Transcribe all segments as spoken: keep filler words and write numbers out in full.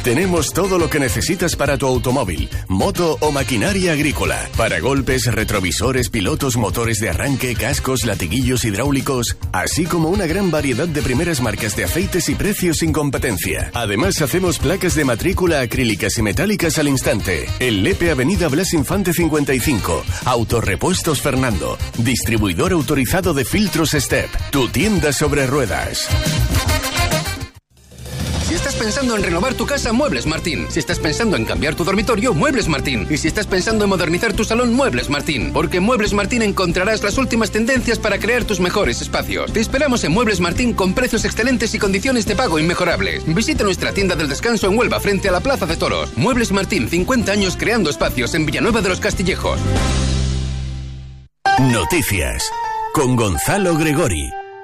Tenemos todo lo que necesitas para tu automóvil, moto o maquinaria agrícola. Paragolpes, retrovisores, pilotos, motores de arranque, cascos, latiguillos hidráulicos, así como una gran variedad de primeras marcas de aceites y precios sin competencia. Además, hacemos placas de matrícula acrílicas y metálicas al instante. En Lepe, Avenida Blas Infante cincuenta y cinco. Autorepuestos Fernando. Distribuidor autorizado de filtros Step. Tu tienda sobre ruedas. Si estás pensando en renovar tu casa, Muebles Martín. Si estás pensando en cambiar tu dormitorio, Muebles Martín. Y si estás pensando en modernizar tu salón, Muebles Martín. Porque en Muebles Martín encontrarás las últimas tendencias para crear tus mejores espacios. Te esperamos en Muebles Martín con precios excelentes y condiciones de pago inmejorables. Visita nuestra tienda del descanso en Huelva, frente a la Plaza de Toros. Muebles Martín, cincuenta años creando espacios en Villanueva de los Castillejos. Noticias con Gonzalo Gregori.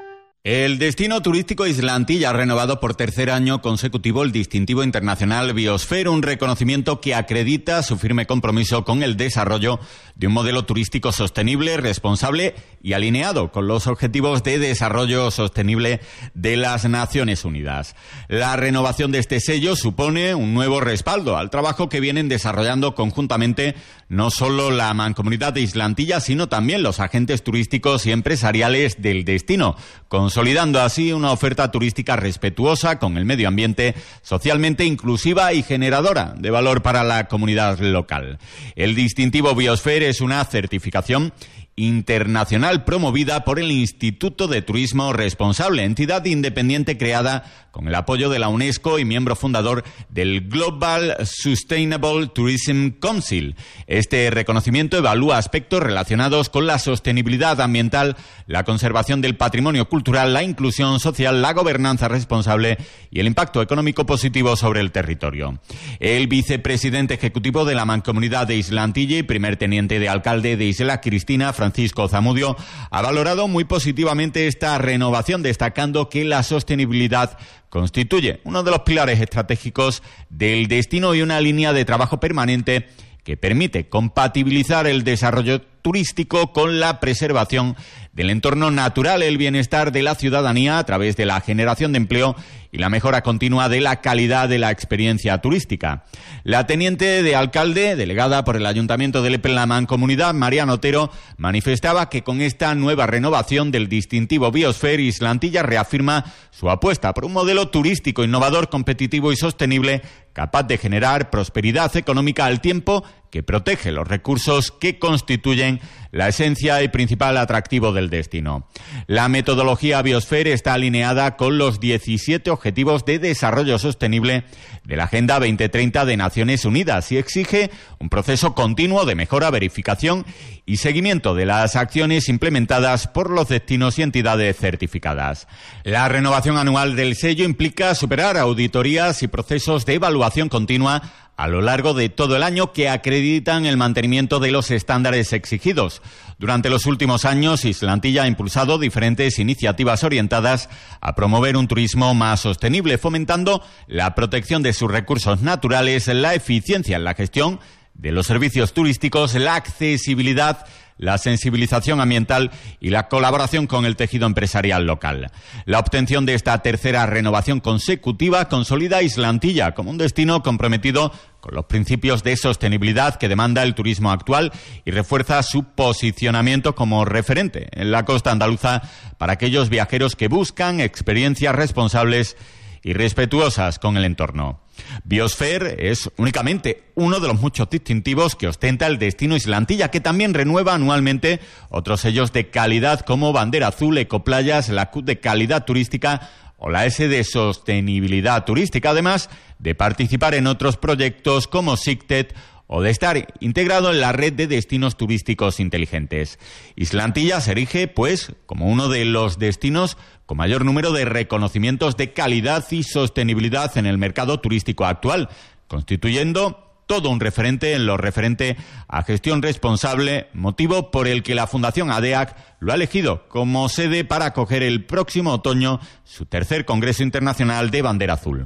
El destino turístico Islantilla ha renovado por tercer año consecutivo el distintivo internacional Biosphere, un reconocimiento que acredita su firme compromiso con el desarrollo de un modelo turístico sostenible, responsable y alineado con los objetivos de desarrollo sostenible de las Naciones Unidas. La renovación de este sello supone un nuevo respaldo al trabajo que vienen desarrollando conjuntamente no solo la Mancomunidad de Islantilla, sino también los agentes turísticos y empresariales del destino, consolidando así una oferta turística respetuosa con el medio ambiente, socialmente inclusiva y generadora de valor para la comunidad local. El distintivo Biosphere es una certificación internacional promovida por el Instituto de Turismo Responsable, entidad independiente creada con el apoyo de la UNESCO y miembro fundador del Global Sustainable Tourism Council. Este reconocimiento evalúa aspectos relacionados con la sostenibilidad ambiental, la conservación del patrimonio cultural, la inclusión social, la gobernanza responsable y el impacto económico positivo sobre el territorio. El vicepresidente ejecutivo de la Mancomunidad de Islantilla y primer teniente de alcalde de Isla Cristina, Francisco Zamudio, ha valorado muy positivamente esta renovación, destacando que la sostenibilidad constituye uno de los pilares estratégicos del destino y una línea de trabajo permanente que permite compatibilizar el desarrollo turístico con la preservación del entorno natural, el bienestar de la ciudadanía a través de la generación de empleo y la mejora continua de la calidad de la experiencia turística. La teniente de alcalde, delegada por el Ayuntamiento de Lepe en la Mancomunidad, Mariano Otero, manifestaba que con esta nueva renovación del distintivo Biosphere, Islantilla reafirma su apuesta por un modelo turístico innovador, competitivo y sostenible, capaz de generar prosperidad económica al tiempo que protege los recursos que constituyen la esencia y principal atractivo del destino. La metodología Biosphere está alineada con los diecisiete Objetivos de Desarrollo Sostenible de la Agenda veinte treinta de Naciones Unidas y exige un proceso continuo de mejora, verificación y seguimiento de las acciones implementadas por los destinos y entidades certificadas. La renovación anual del sello implica superar auditorías y procesos de evaluación continua a lo largo de todo el año que acreditan el mantenimiento de los estándares exigidos. Durante los últimos años, Islantilla ha impulsado diferentes iniciativas orientadas a promover un turismo más sostenible, fomentando la protección de sus recursos naturales, la eficiencia en la gestión de los servicios turísticos, la accesibilidad, la sensibilización ambiental y la colaboración con el tejido empresarial local. La obtención de esta tercera renovación consecutiva consolida a Islantilla como un destino comprometido con los principios de sostenibilidad que demanda el turismo actual y refuerza su posicionamiento como referente en la costa andaluza para aquellos viajeros que buscan experiencias responsables y respetuosas con el entorno. Biosphere es únicamente uno de los muchos distintivos que ostenta el destino Islantilla, que también renueva anualmente otros sellos de calidad como Bandera Azul, Ecoplayas, la Q de Calidad Turística o la S de Sostenibilidad Turística, además de participar en otros proyectos como SICTED o de estar integrado en la red de destinos turísticos inteligentes. Islantilla se erige, pues, como uno de los destinos con mayor número de reconocimientos de calidad y sostenibilidad en el mercado turístico actual, constituyendo todo un referente en lo referente a gestión responsable, motivo por el que la Fundación ADEAC lo ha elegido como sede para acoger el próximo otoño su tercer Congreso Internacional de Bandera Azul.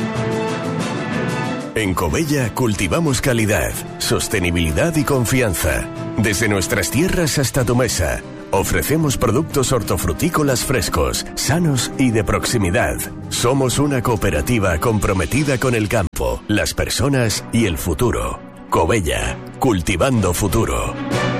En Covella cultivamos calidad, sostenibilidad y confianza. Desde nuestras tierras hasta tu mesa. Ofrecemos productos hortofrutícolas frescos, sanos y de proximidad. Somos una cooperativa comprometida con el campo, las personas y el futuro. Covella, cultivando futuro.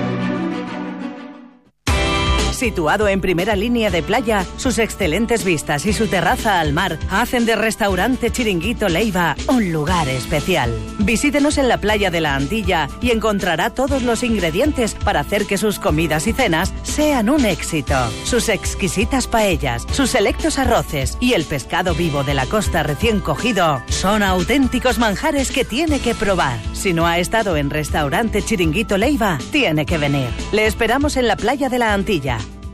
Situado en primera línea de playa, sus excelentes vistas y su terraza al mar hacen de Restaurante Chiringuito Leiva un lugar especial. Visítenos en la playa de la Antilla y encontrará todos los ingredientes para hacer que sus comidas y cenas sean un éxito. Sus exquisitas paellas, sus selectos arroces y el pescado vivo de la costa recién cogido son auténticos manjares que tiene que probar. Si no ha estado en Restaurante Chiringuito Leiva, tiene que venir. Le esperamos en la playa de la Antilla.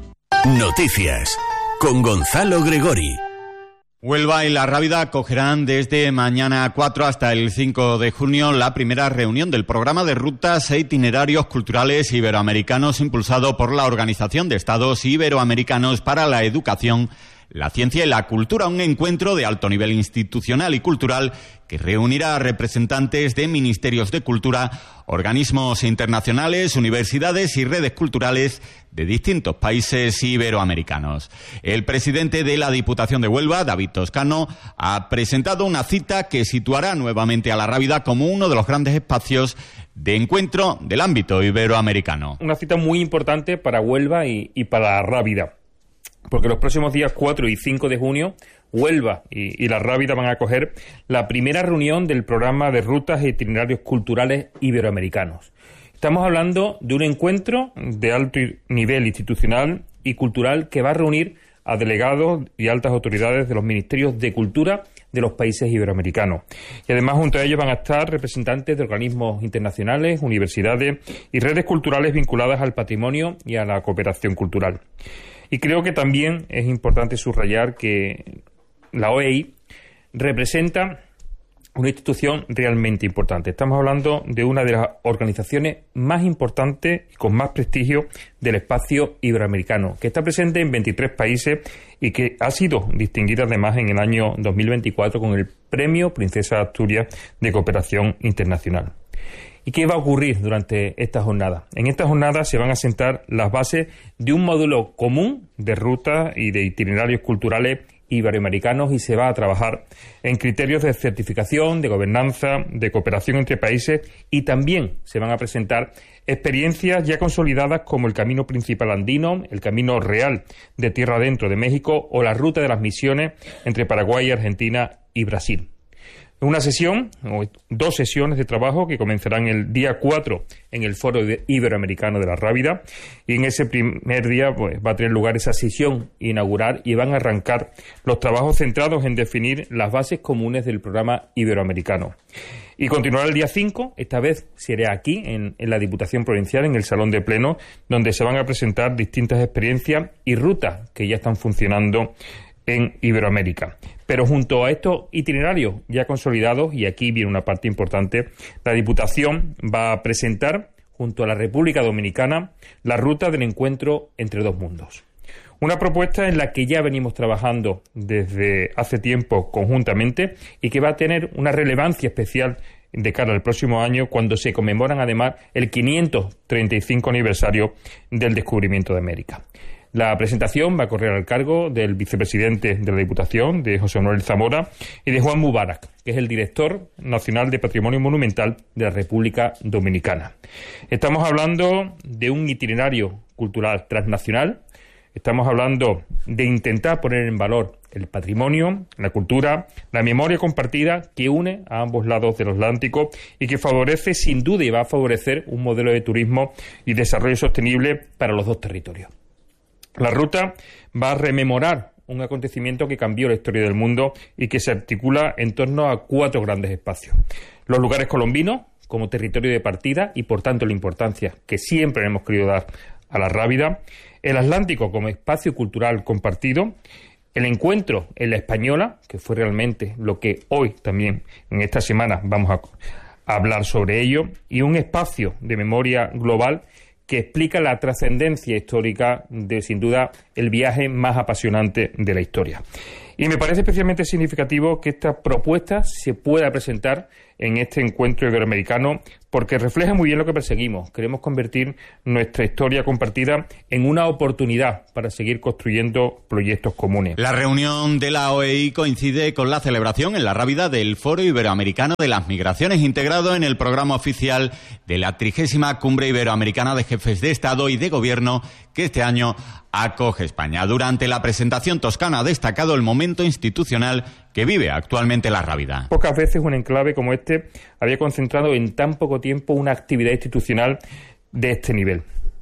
Noticias con Gonzalo Gregori. Huelva y La Rábida acogerán desde mañana cuatro hasta el cinco de junio la primera reunión del programa de rutas e itinerarios culturales iberoamericanos impulsado por la Organización de Estados Iberoamericanos para la Educación, la Ciencia y la Cultura, un encuentro de alto nivel institucional y cultural que reunirá a representantes de ministerios de cultura, organismos internacionales, universidades y redes culturales de distintos países iberoamericanos. El presidente de la Diputación de Huelva, David Toscano, ha presentado una cita que situará nuevamente a La Rábida como uno de los grandes espacios de encuentro del ámbito iberoamericano. Una cita muy importante para Huelva y, y para La Rábida, porque los próximos días cuatro y cinco de junio, Huelva y, y La Rábida van a acoger la primera reunión del programa de rutas e itinerarios culturales iberoamericanos. Estamos hablando de un encuentro de alto nivel institucional y cultural que va a reunir a delegados y altas autoridades de los ministerios de cultura de los países iberoamericanos. Y además junto a ellos van a estar representantes de organismos internacionales, universidades y redes culturales vinculadas al patrimonio y a la cooperación cultural. Y creo que también es importante subrayar que la O E I representa una institución realmente importante. Estamos hablando de una de las organizaciones más importantes y con más prestigio del espacio iberoamericano, que está presente en veintitrés países y que ha sido distinguida además en el año dos mil veinticuatro con el Premio Princesa de Asturias de Cooperación Internacional. ¿Y qué va a ocurrir durante esta jornada? En esta jornada se van a sentar las bases de un módulo común de rutas y de itinerarios culturales iberoamericanos y se va a trabajar en criterios de certificación, de gobernanza, de cooperación entre países y también se van a presentar experiencias ya consolidadas como el Camino Principal Andino, el Camino Real de Tierra Adentro de México o la Ruta de las Misiones entre Paraguay, Argentina y Brasil. Una sesión, o dos sesiones de trabajo que comenzarán el día cuatro en el Foro Iberoamericano de La Rábida y en ese primer día pues, va a tener lugar esa sesión inaugural y van a arrancar los trabajos centrados en definir las bases comunes del programa iberoamericano. Y continuará el día cinco, esta vez será aquí, en, en la Diputación Provincial, en el Salón de Pleno, donde se van a presentar distintas experiencias y rutas que ya están funcionando en Iberoamérica. Pero junto a estos itinerarios ya consolidados, y aquí viene una parte importante, la Diputación va a presentar, junto a la República Dominicana, la ruta del encuentro entre dos mundos. Una propuesta en la que ya venimos trabajando desde hace tiempo conjuntamente y que va a tener una relevancia especial de cara al próximo año cuando se conmemoran además el quinientos treinta y cinco aniversario del descubrimiento de América. La presentación va a correr al cargo del vicepresidente de la Diputación, de José Manuel Zamora, y de Juan Mubarak, que es el director nacional de Patrimonio Monumental de la República Dominicana. Estamos hablando de un itinerario cultural transnacional, estamos hablando de intentar poner en valor el patrimonio, la cultura, la memoria compartida que une a ambos lados del Atlántico y que favorece sin duda y va a favorecer un modelo de turismo y desarrollo sostenible para los dos territorios. La ruta va a rememorar un acontecimiento que cambió la historia del mundo y que se articula en torno a cuatro grandes espacios. Los lugares colombinos como territorio de partida y por tanto la importancia que siempre hemos querido dar a La Rábida, el Atlántico como espacio cultural compartido, el encuentro en La Española, que fue realmente lo que hoy también en esta semana vamos a, a hablar sobre ello, y un espacio de memoria global que explica la trascendencia histórica de, sin duda, el viaje más apasionante de la historia. Y me parece especialmente significativo que esta propuesta se pueda presentar en este encuentro iberoamericano porque refleja muy bien lo que perseguimos. Queremos convertir nuestra historia compartida en una oportunidad para seguir construyendo proyectos comunes. La reunión de la O E I coincide con la celebración en La Rábida del Foro Iberoamericano de las Migraciones, integrado en el programa oficial de la trigésima Cumbre Iberoamericana de Jefes de Estado y de Gobierno que este año acoge España. Durante la presentación toscana ha destacado el momento institucional que vive actualmente La Rábida. Pocas veces un enclave como este había concentrado en tan poco tiempo una actividad institucional de este nivel.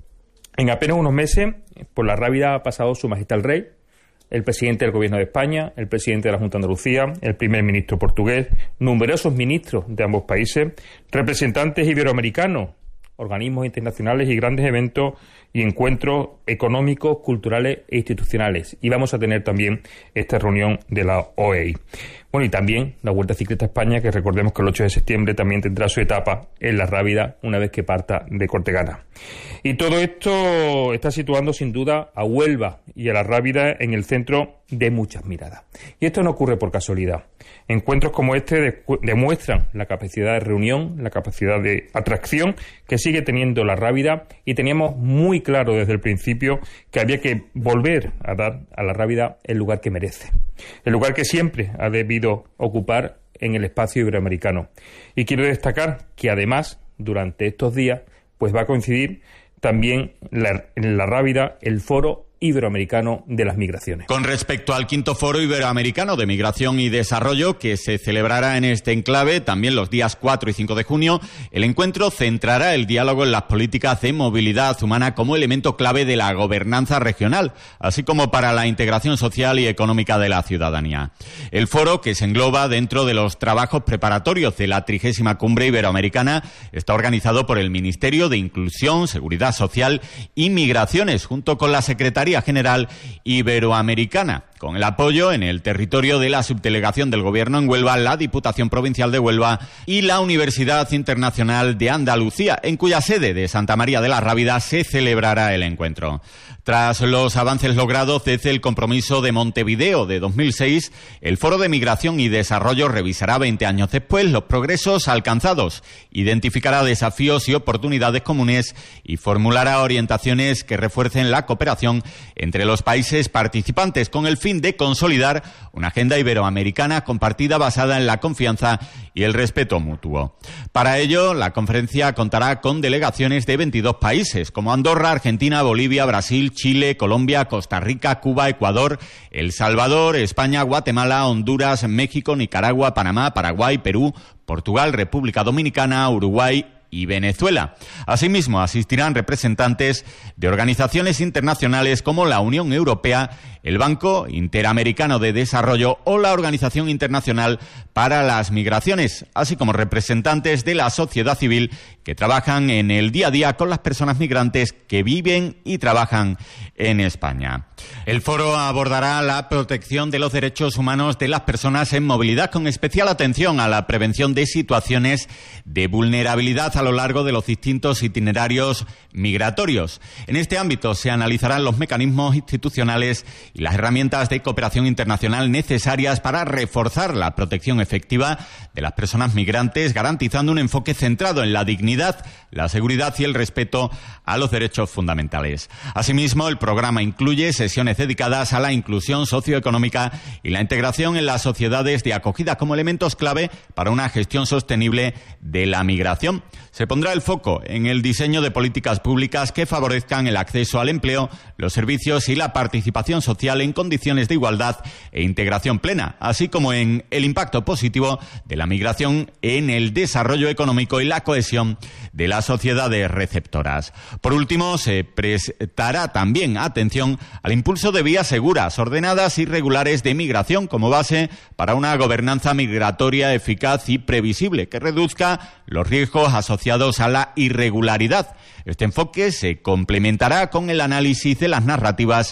En apenas unos meses, por La Rábida ha pasado Su Majestad el Rey, el presidente del Gobierno de España, el presidente de la Junta de Andalucía, el primer ministro portugués, numerosos ministros de ambos países, representantes iberoamericanos, organismos internacionales y grandes eventos y encuentros económicos, culturales e institucionales. Y vamos a tener también esta reunión de la O E I. Bueno, y también la Vuelta Ciclista a España, que recordemos que el ocho de septiembre también tendrá su etapa en La Rábida una vez que parta de Cortegana. Y todo esto está situando sin duda a Huelva y a La Rábida en el centro de muchas miradas. Y esto no ocurre por casualidad. Encuentros como este de, demuestran la capacidad de reunión, la capacidad de atracción que sigue teniendo La Rábida, y teníamos muy claro desde el principio que había que volver a dar a La Rábida el lugar que merece, el lugar que siempre ha debido ocupar en el espacio iberoamericano. Y quiero destacar que además, durante estos días, pues va a coincidir también la, en La Rábida el Foro Iberoamericano de las Migraciones. Con respecto al quinto Foro Iberoamericano de Migración y Desarrollo, que se celebrará en este enclave también los días cuatro y cinco de junio, el encuentro centrará el diálogo en las políticas de movilidad humana como elemento clave de la gobernanza regional, así como para la integración social y económica de la ciudadanía. El foro, que se engloba dentro de los trabajos preparatorios de la trigésima Cumbre Iberoamericana, está organizado por el Ministerio de Inclusión, Seguridad Social y Migraciones, junto con la Secretaría General Iberoamericana, con el apoyo en el territorio de la Subdelegación del Gobierno en Huelva, la Diputación Provincial de Huelva y la Universidad Internacional de Andalucía, en cuya sede de Santa María de la Rábida se celebrará el encuentro. Tras los avances logrados desde el Compromiso de Montevideo de dos mil seis, el Foro de Migración y Desarrollo revisará veinte años después los progresos alcanzados, identificará desafíos y oportunidades comunes y formulará orientaciones que refuercen la cooperación entre los países participantes, con el fin de consolidar una agenda iberoamericana compartida basada en la confianza y el respeto mutuo. Para ello, la conferencia contará con delegaciones de veintidós países, como Andorra, Argentina, Bolivia, Brasil, Chile, Colombia, Costa Rica, Cuba, Ecuador, El Salvador, España, Guatemala, Honduras, México, Nicaragua, Panamá, Paraguay, Perú, Portugal, República Dominicana, Uruguay y Venezuela. Asimismo, asistirán representantes de organizaciones internacionales como la Unión Europea, el Banco Interamericano de Desarrollo o la Organización Internacional para las Migraciones, así como representantes de la sociedad civil que trabajan en el día a día con las personas migrantes que viven y trabajan en España. El foro abordará la protección de los derechos humanos de las personas en movilidad, con especial atención a la prevención de situaciones de vulnerabilidad a lo largo de los distintos itinerarios migratorios. En este ámbito se analizarán los mecanismos institucionales y las herramientas de cooperación internacional necesarias para reforzar la protección efectiva de las personas migrantes, garantizando un enfoque centrado en la dignidad, la seguridad y el respeto a los derechos fundamentales. Asimismo, el programa incluye sesiones dedicadas a la inclusión socioeconómica y la integración en las sociedades de acogida como elementos clave para una gestión sostenible de la migración. Se pondrá el foco en el diseño de políticas públicas que favorezcan el acceso al empleo, los servicios y la participación social en condiciones de igualdad e integración plena, así como en el impacto positivo de la migración en el desarrollo económico y la cohesión de las sociedades receptoras. Por último, se prestará también atención al impulso de vías seguras, ordenadas y regulares de migración como base para una gobernanza migratoria eficaz y previsible que reduzca los riesgos asociados a la irregularidad. Este enfoque se complementará con el análisis de las narrativas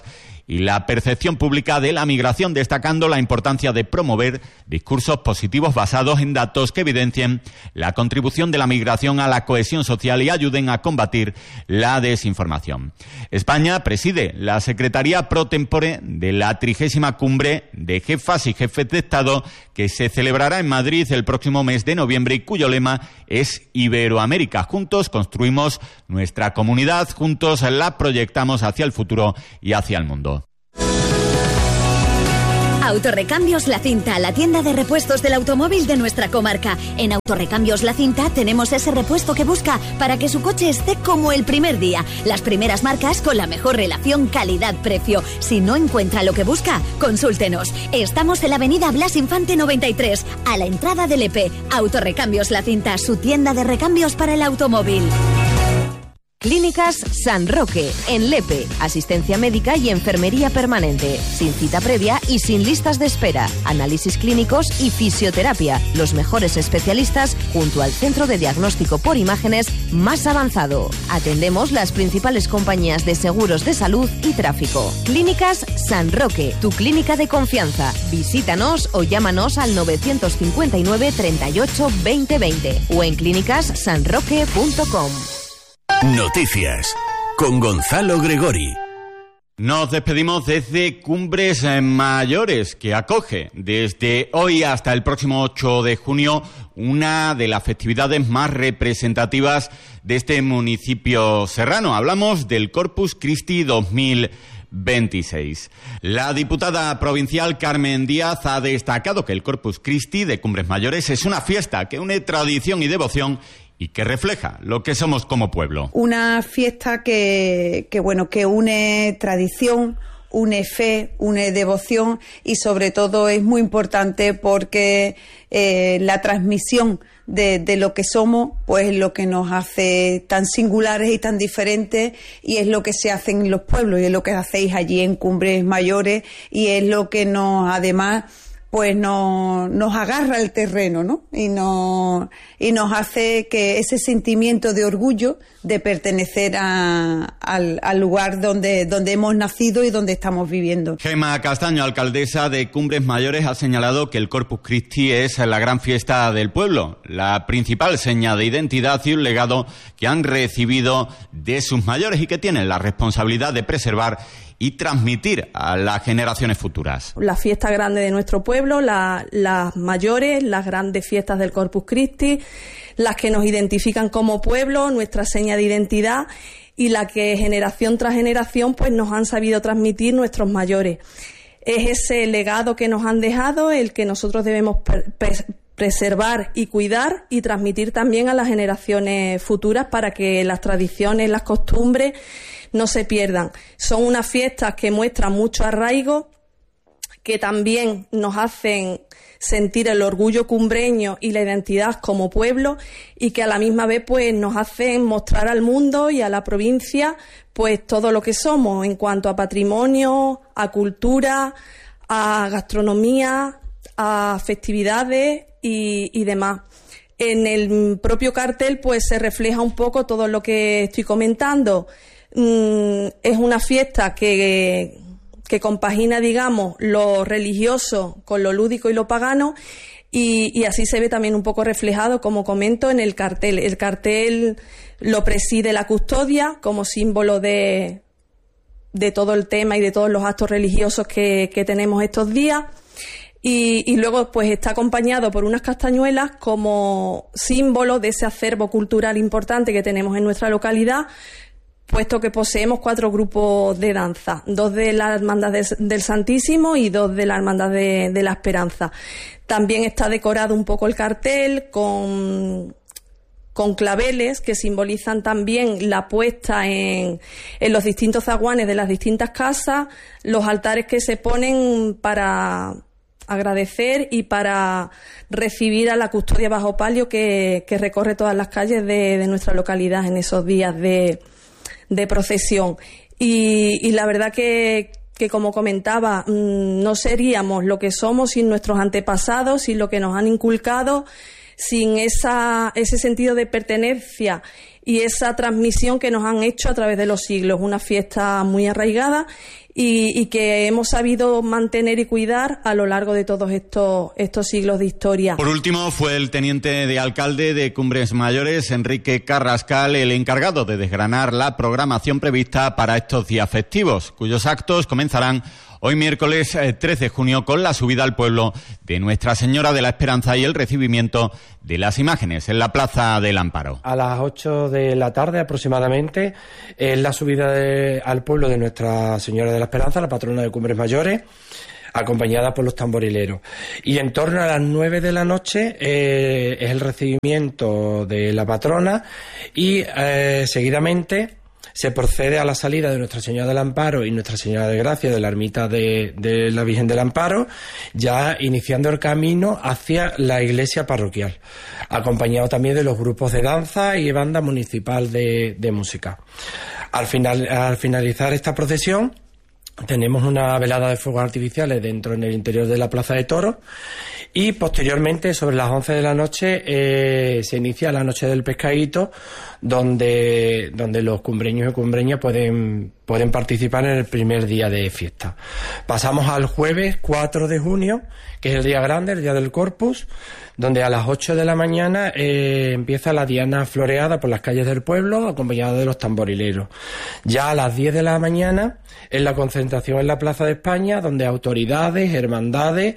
y la percepción pública de la migración, destacando la importancia de promover discursos positivos basados en datos que evidencien la contribución de la migración a la cohesión social y ayuden a combatir la desinformación. España preside la Secretaría Pro Tempore de la trigésima cumbre de jefas y jefes de Estado que se celebrará en Madrid el próximo mes de noviembre y cuyo lema es Iberoamérica. Juntos construimos nuestra comunidad, juntos la proyectamos hacia el futuro y hacia el mundo. Autorrecambios La Cinta, la tienda de repuestos del automóvil de nuestra comarca. En Autorrecambios La Cinta tenemos ese repuesto que busca para que su coche esté como el primer día. Las primeras marcas con la mejor relación calidad-precio. Si no encuentra lo que busca, consúltenos. Estamos en la avenida Blas Infante noventa y tres, a la entrada del E P. Autorrecambios La Cinta, su tienda de recambios para el automóvil. Clínicas San Roque, en Lepe, asistencia médica y enfermería permanente, sin cita previa y sin listas de espera, análisis clínicos y fisioterapia, los mejores especialistas junto al centro de diagnóstico por imágenes más avanzado. Atendemos las principales compañías de seguros de salud y tráfico. Clínicas San Roque, tu clínica de confianza. Visítanos o llámanos al novecientos cincuenta y nueve treinta y ocho veinte veinte o en clínicas san roque punto com. Noticias con Gonzalo Gregori. Nos despedimos desde Cumbres Mayores, que acoge desde hoy hasta el próximo ocho de junio una de las festividades más representativas de este municipio serrano. Hablamos del Corpus Christi dos mil veintiséis. La diputada provincial Carmen Díaz ha destacado que el Corpus Christi de Cumbres Mayores es una fiesta que une tradición y devoción y que refleja lo que somos como pueblo. Una fiesta que, que bueno, que une tradición, une fe, une devoción y sobre todo es muy importante porque eh, la transmisión de, de lo que somos pues es lo que nos hace tan singulares y tan diferentes y es lo que se hace en los pueblos y es lo que hacéis allí en Cumbres Mayores y es lo que nos además pues no, nos agarra el terreno, ¿no? Y, no, y nos hace que ese sentimiento de orgullo de pertenecer a, al, al lugar donde, donde hemos nacido y donde estamos viviendo. Gema Castaño, alcaldesa de Cumbres Mayores, ha señalado que el Corpus Christi es la gran fiesta del pueblo, la principal seña de identidad y un legado que han recibido de sus mayores y que tienen la responsabilidad de preservar y transmitir a las generaciones futuras. La fiesta grande de nuestro pueblo, la, las mayores, las grandes fiestas del Corpus Christi, las que nos identifican como pueblo, nuestra seña de identidad y la que generación tras generación pues nos han sabido transmitir nuestros mayores. Es ese legado que nos han dejado el que nosotros debemos pre- pre- preservar y cuidar y transmitir también a las generaciones futuras para que las tradiciones, las costumbres no se pierdan. Son unas fiestas que muestran mucho arraigo, que también nos hacen sentir el orgullo cumbreño y la identidad como pueblo y que a la misma vez pues nos hacen mostrar al mundo y a la provincia pues todo lo que somos en cuanto a patrimonio, a cultura, a gastronomía, a festividades y, y demás. En el propio cartel pues se refleja un poco todo lo que estoy comentando. Mm, es una fiesta que, que compagina, digamos, lo religioso con lo lúdico y lo pagano y, y así se ve también un poco reflejado, como comento, en el cartel. El cartel lo preside la custodia como símbolo de, de todo el tema y de todos los actos religiosos que, que tenemos estos días. Y, y luego pues está acompañado por unas castañuelas como símbolo de ese acervo cultural importante que tenemos en nuestra localidad, puesto que poseemos cuatro grupos de danza, dos de la Hermandad de, del Santísimo y dos de la Hermandad de, de la Esperanza. También está decorado un poco el cartel con, con claveles que simbolizan también la puesta en, en los distintos zaguanes de las distintas casas, los altares que se ponen para agradecer y para recibir a la custodia bajo palio que, que recorre todas las calles de, de nuestra localidad en esos días de de procesión y, y la verdad que, que como comentaba no seríamos lo que somos sin nuestros antepasados, sin lo que nos han inculcado, sin esa, ese sentido de pertenencia y esa transmisión que nos han hecho a través de los siglos. Una fiesta muy arraigada y, y que hemos sabido mantener y cuidar a lo largo de todos estos, estos siglos de historia. Por último, fue el teniente de alcalde de Cumbres Mayores, Enrique Carrascal, el encargado de desgranar la programación prevista para estos días festivos, cuyos actos comenzarán hoy miércoles tres de junio con la subida al pueblo de Nuestra Señora de la Esperanza y el recibimiento de las imágenes en la Plaza del Amparo. A las ocho de la tarde aproximadamente es la subida de, al pueblo de Nuestra Señora de la Esperanza, la patrona de Cumbres Mayores, acompañada por los tamborileros. Y en torno a las nueve de la noche eh, es el recibimiento de la patrona y eh, seguidamente se procede a la salida de Nuestra Señora del Amparo y Nuestra Señora de Gracia de la ermita de, de la Virgen del Amparo, ya iniciando el camino hacia la iglesia parroquial, acompañado también de los grupos de danza y banda municipal de, de música. Al, final, al finalizar esta procesión, tenemos una velada de fuegos artificiales dentro en el interior de la Plaza de Toros y posteriormente sobre las once de la noche eh, se inicia la Noche del Pescadito, donde, donde los cumbreños y cumbreñas pueden, pueden participar en el primer día de fiesta. Pasamos al jueves cuatro de junio, que es el día grande, el día del Corpus, donde a las ocho de la mañana eh, empieza la diana floreada por las calles del pueblo, acompañada de los tamborileros. Ya a las diez de la mañana es la concentración en la Plaza de España, donde autoridades, hermandades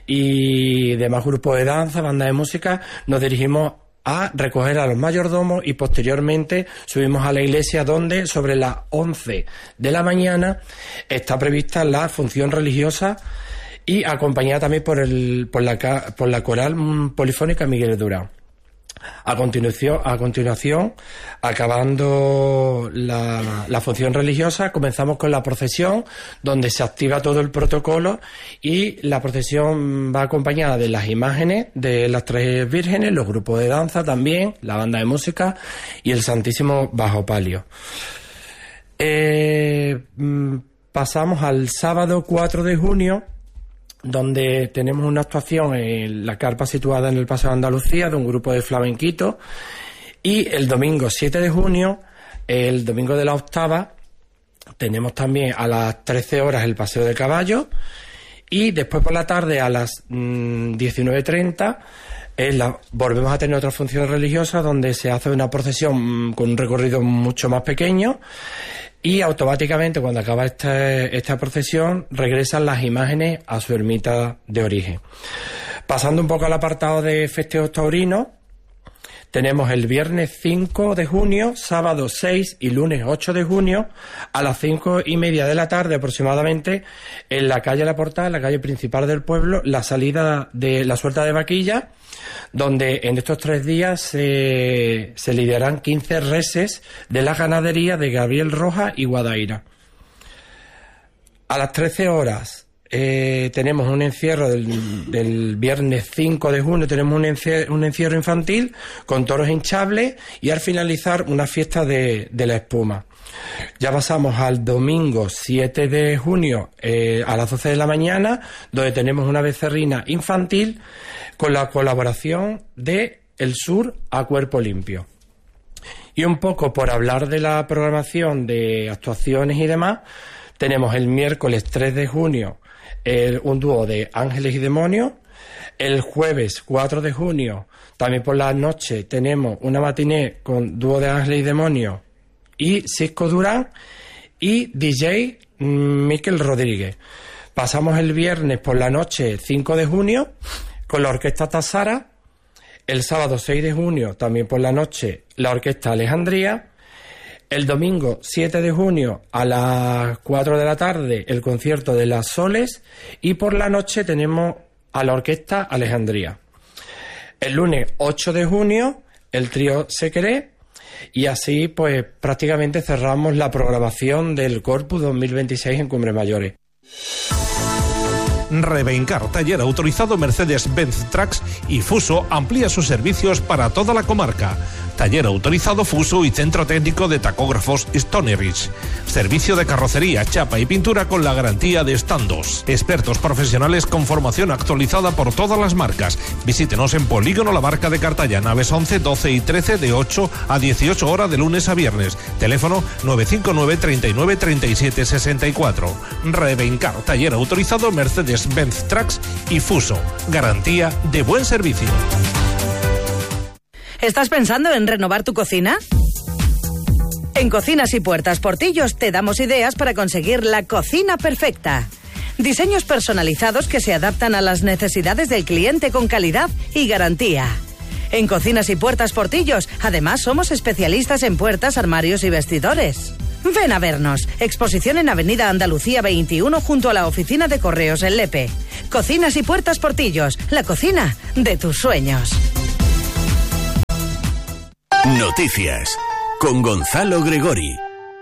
y demás grupos de danza, bandas de música, nos dirigimos a recoger a los mayordomos y posteriormente subimos a la iglesia, donde sobre las once de la mañana está prevista la función religiosa y acompañada también por el por la por la coral polifónica Miguel Durán. A continuación, a continuación, acabando la, la función religiosa, comenzamos con la procesión, donde se activa todo el protocolo y la procesión va acompañada de las imágenes de las tres vírgenes, los grupos de danza también, la banda de música y el Santísimo bajo palio. Eh, pasamos al sábado cuatro de junio, donde tenemos una actuación en la carpa situada en el Paseo de Andalucía de un grupo de flamenquitos, y el domingo siete de junio, el domingo de la octava, tenemos también a las trece horas el paseo de caballos, y después por la tarde a las mmm, diecinueve treinta la, volvemos a tener otra función religiosa donde se hace una procesión mmm, con un recorrido mucho más pequeño. Y automáticamente, cuando acaba esta, esta procesión, regresan las imágenes a su ermita de origen. Pasando un poco al apartado de festejos taurinos, tenemos el viernes cinco de junio, sábado seis y lunes ocho de junio, a las cinco y media de la tarde aproximadamente, en la calle La Portada, en la calle principal del pueblo, la salida de la suelta de vaquilla, donde en estos tres días se, se lidiarán quince reses de la ganadería de Gabriel Rojas y Guadaira. A las trece horas eh, tenemos un encierro del, del viernes cinco de junio, tenemos un encierro, un encierro infantil con toros hinchables y al finalizar una fiesta de, de la espuma. Ya pasamos al domingo siete de junio eh, a las doce de la mañana, donde tenemos una becerrina infantil con la colaboración de El Sur a Cuerpo Limpio. Y un poco por hablar de la programación de actuaciones y demás, tenemos el miércoles tres de junio el, un dúo de Ángeles y Demonios. El jueves cuatro de junio, también por la noche, tenemos una matiné con dúo de Ángeles y Demonios y Cisco Durán y D J Miquel Rodríguez. Pasamos el viernes por la noche cinco de junio con la Orquesta Tasara. El sábado seis de junio, también por la noche, la Orquesta Alejandría. El domingo siete de junio a las cuatro de la tarde el concierto de Las Soles, y por la noche tenemos a la Orquesta Alejandría. El lunes ocho de junio el trío Se Queré, y así pues prácticamente cerramos la programación del Corpus dos mil veintiséis en Cumbres Mayores. Rebencar, taller autorizado Mercedes-Benz Trucks y Fuso amplía sus servicios para toda la comarca. Taller autorizado Fuso y Centro Técnico de Tacógrafos Stonerich. Servicio de carrocería, chapa y pintura con la garantía de Standos. Expertos profesionales con formación actualizada por todas las marcas. Visítenos en Polígono La Barca de Cartaya, naves once, doce y trece de ocho a dieciocho horas de lunes a viernes. Teléfono nueve cinco nueve, treinta y nueve, treinta y siete, sesenta y cuatro. Rebencar, taller autorizado Mercedes-Benz Trucks y Fuso. Garantía de buen servicio. ¿Estás pensando en renovar tu cocina? En Cocinas y Puertas Portillos te damos ideas para conseguir la cocina perfecta. Diseños personalizados que se adaptan a las necesidades del cliente con calidad y garantía. En Cocinas y Puertas Portillos, además, somos especialistas en puertas, armarios y vestidores. Ven a vernos. Exposición en Avenida Andalucía veintiuno junto a la oficina de correos en Lepe. Cocinas y Puertas Portillos, la cocina de tus sueños. Noticias con Gonzalo Gregori.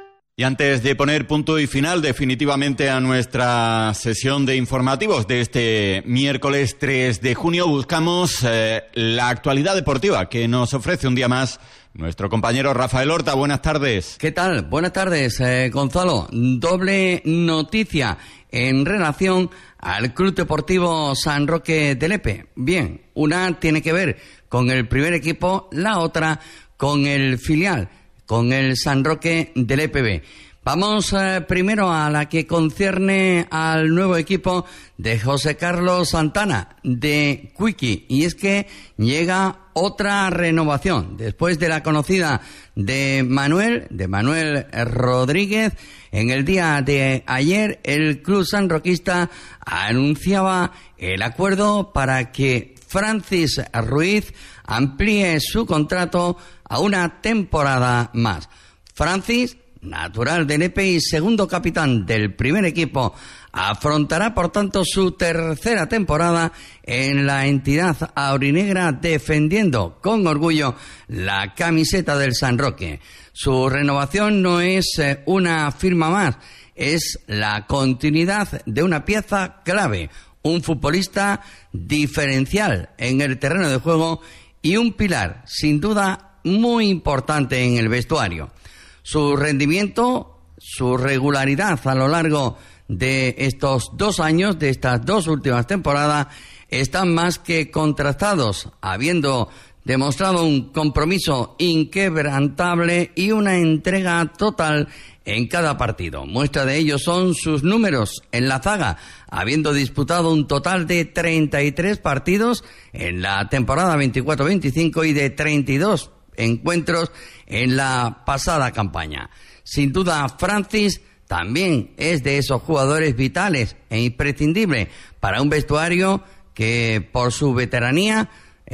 Y antes de poner punto y final definitivamente a nuestra sesión de informativos de este miércoles tres de junio, buscamos eh, la actualidad deportiva que nos ofrece un día más nuestro compañero Rafael Horta. Buenas tardes. ¿Qué tal? Buenas tardes, eh, Gonzalo. Doble noticia en relación al Club Deportivo San Roque de Lepe. Bien, una tiene que ver con el primer equipo, la otra con el filial, con el San Roque del E P B. Vamos eh, primero a la que concierne al nuevo equipo de José Carlos Santana, de Quickie, y es que llega otra renovación, después de la conocida de Manuel, de Manuel Rodríguez. En el día de ayer, el club sanroquista anunciaba el acuerdo para que Francis Ruiz amplíe su contrato a una temporada más. Francis, natural de Lepe y segundo capitán del primer equipo, afrontará por tanto su tercera temporada en la entidad aurinegra, defendiendo con orgullo la camiseta del San Roque. Su renovación no es una firma más, es la continuidad de una pieza clave, un futbolista diferencial en el terreno de juego y un pilar, sin duda, muy importante en el vestuario. Su rendimiento, su regularidad a lo largo de estos dos años, de estas dos últimas temporadas, están más que contrastados, habiendo demostrado un compromiso inquebrantable y una entrega total en cada partido. Muestra de ello son sus números en la zaga, habiendo disputado un total de treinta y tres partidos en la temporada veinticuatro veinticinco y de treinta y dos encuentros en la pasada campaña. Sin duda, Francis también es de esos jugadores vitales e imprescindibles para un vestuario que, por su veteranía,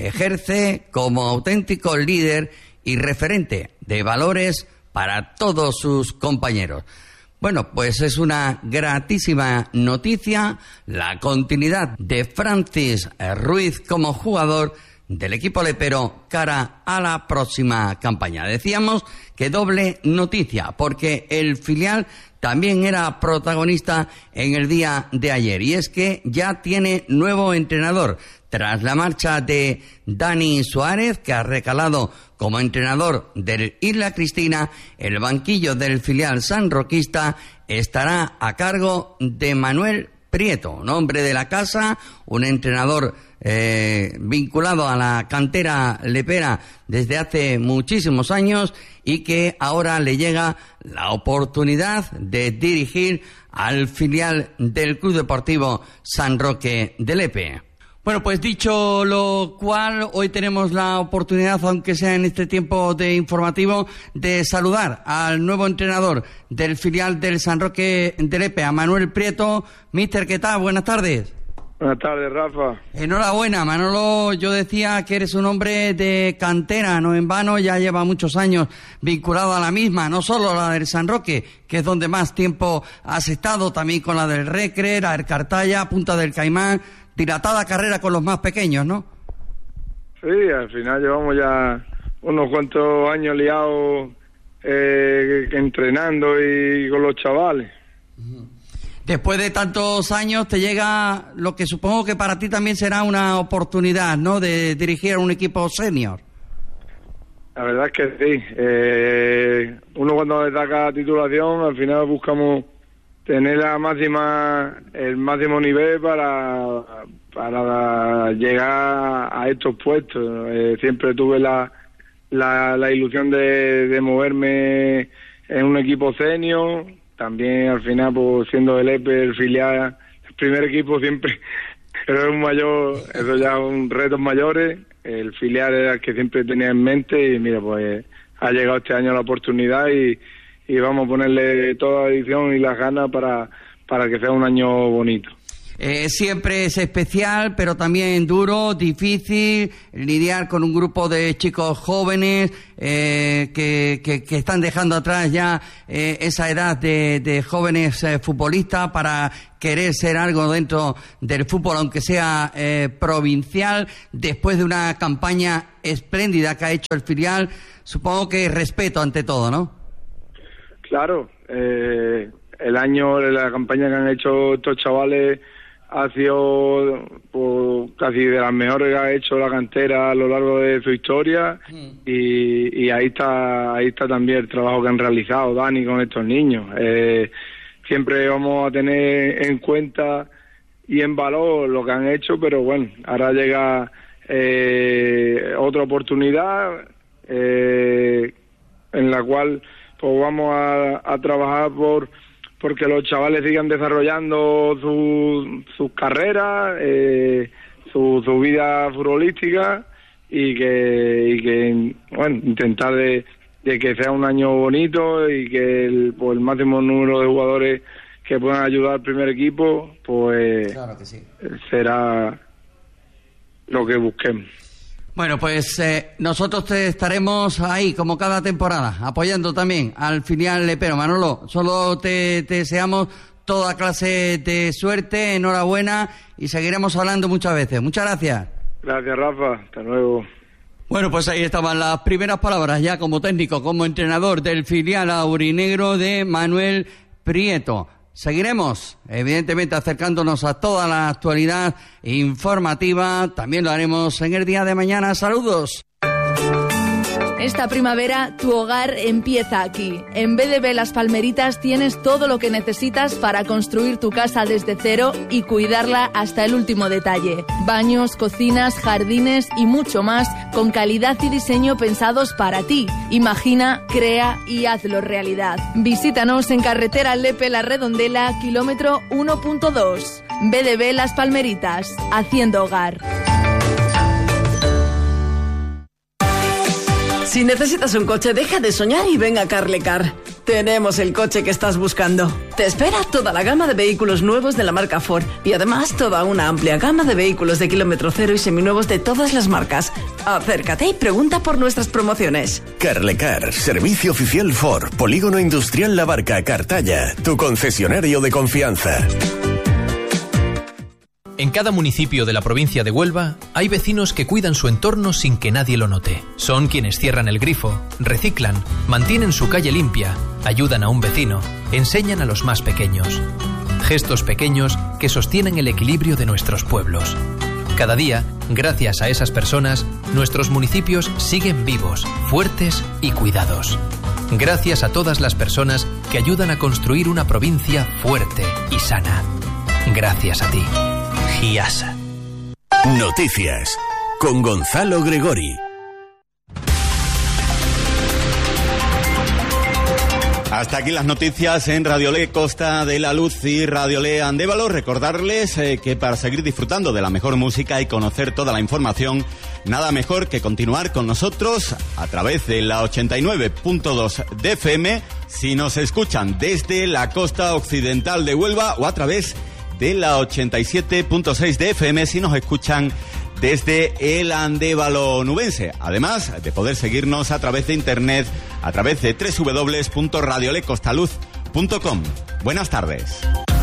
ejerce como auténtico líder y referente de valores para todos sus compañeros. Bueno, pues es una gratísima noticia la continuidad de Francis Ruiz como jugador del equipo lepero cara a la próxima campaña. Decíamos que doble noticia, porque el filial también era protagonista en el día de ayer, y es que ya tiene nuevo entrenador. Tras la marcha de Dani Suárez, que ha recalado como entrenador del Isla Cristina, el banquillo del filial sanroquista estará a cargo de Manuel Prieto, un hombre de la casa, un entrenador eh, vinculado a la cantera lepera desde hace muchísimos años y que ahora le llega la oportunidad de dirigir al filial del Club Deportivo San Roque de Lepe. Bueno, pues dicho lo cual, hoy tenemos la oportunidad, aunque sea en este tiempo de informativo, de saludar al nuevo entrenador del filial del San Roque de Lepe, a Manuel Prieto. Mister, ¿qué tal? Buenas tardes. Buenas tardes, Rafa. Enhorabuena, Manolo. Yo decía que eres un hombre de cantera, no en vano, ya lleva muchos años vinculado a la misma, no solo la del San Roque, que es donde más tiempo has estado, también con la del Recre, la del Cartaya, Punta del Caimán. Dilatada carrera con los más pequeños, ¿no? Sí, al final llevamos ya unos cuantos años liados eh, entrenando y con los chavales. Después de tantos años te llega lo que supongo que para ti también será una oportunidad, ¿no?, de dirigir a un equipo senior. La verdad es que sí. Eh, uno cuando destaca titulación, al final buscamos tener la máxima, el máximo nivel para, para llegar a estos puestos. Eh, siempre tuve la, la, la ilusión de, de moverme en un equipo senior. También al final, pues siendo el E P E, el filial, el primer equipo siempre era un mayor, eso ya son retos mayores. El filial era el que siempre tenía en mente y mira, pues ha llegado este año la oportunidad y, y vamos a ponerle toda la edición y las ganas para, para que sea un año bonito. Eh, siempre es especial, pero también duro, difícil, lidiar con un grupo de chicos jóvenes eh, que, que, que están dejando atrás ya eh, esa edad de, de jóvenes eh, futbolistas para querer ser algo dentro del fútbol, aunque sea eh, provincial, después de una campaña espléndida que ha hecho el filial. Supongo que respeto ante todo, ¿no? Claro, eh, el año, la campaña que han hecho estos chavales ha sido pues, casi de las mejores que ha hecho la cantera a lo largo de su historia mm. y, y ahí está ahí está también el trabajo que han realizado Dani con estos niños. Eh, siempre vamos a tener en cuenta y en valor lo que han hecho, pero bueno, ahora llega eh, otra oportunidad eh, en la cual pues vamos a, a trabajar por porque los chavales sigan desarrollando su, sus carreras, eh, su, su vida futbolística y que, y que bueno, intentar de, de que sea un año bonito y que el, pues, el máximo número de jugadores que puedan ayudar al primer equipo, pues claro que sí, será lo que busquemos. Bueno, pues eh, nosotros te estaremos ahí, como cada temporada, apoyando también al filial lepero. Manolo, solo te, te deseamos toda clase de suerte, enhorabuena y seguiremos hablando muchas veces. Muchas gracias. Gracias, Rafa. Hasta luego. Bueno, pues ahí estaban las primeras palabras ya como técnico, como entrenador del filial aurinegro de Manuel Prieto. Seguiremos, evidentemente, acercándonos a toda la actualidad informativa. También lo haremos en el día de mañana. Saludos. Esta primavera, tu hogar empieza aquí. En B D B Las Palmeritas tienes todo lo que necesitas para construir tu casa desde cero y cuidarla hasta el último detalle. Baños, cocinas, jardines y mucho más, con calidad y diseño pensados para ti. Imagina, crea y hazlo realidad. Visítanos en carretera Lepe La Redondela, kilómetro uno punto dos. B D B Las Palmeritas, haciendo hogar. Si necesitas un coche, deja de soñar y ven a Carlecar. Tenemos el coche que estás buscando. Te espera toda la gama de vehículos nuevos de la marca Ford y además toda una amplia gama de vehículos de kilómetro cero y seminuevos de todas las marcas. Acércate y pregunta por nuestras promociones. Carlecar, servicio oficial Ford, Polígono Industrial La Barca, Cartaya, tu concesionario de confianza. En cada municipio de la provincia de Huelva hay vecinos que cuidan su entorno sin que nadie lo note. Son quienes cierran el grifo, reciclan, mantienen su calle limpia, ayudan a un vecino, enseñan a los más pequeños. Gestos pequeños que sostienen el equilibrio de nuestros pueblos. Cada día, gracias a esas personas, nuestros municipios siguen vivos, fuertes y cuidados. Gracias a todas las personas que ayudan a construir una provincia fuerte y sana. Gracias a ti. Giasa. Noticias con Gonzalo Gregori. Hasta aquí las noticias en Radiolé Costa de la Luz y Radiolé Andévalo. Recordarles eh, que para seguir disfrutando de la mejor música y conocer toda la información, nada mejor que continuar con nosotros a través de la ochenta y nueve punto dos de F M, si nos escuchan desde la costa occidental de Huelva, o a través de la ochenta y siete punto seis de F M si nos escuchan desde el Andévalo nubense. Además de poder seguirnos a través de internet, a través de doble u doble u doble u punto radiolecostaluz punto com. Buenas tardes.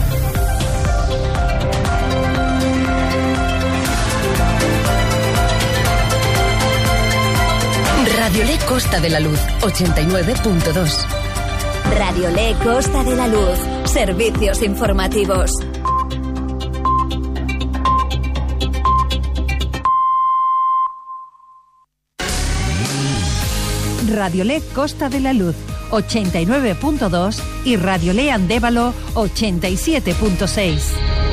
Radiolé Costa de la Luz, ochenta y nueve punto dos. Radiolé Costa de la Luz. Servicios informativos. Radiolé Costa de la Luz ochenta y nueve punto dos y Radiolé Andévalo ochenta y siete punto seis.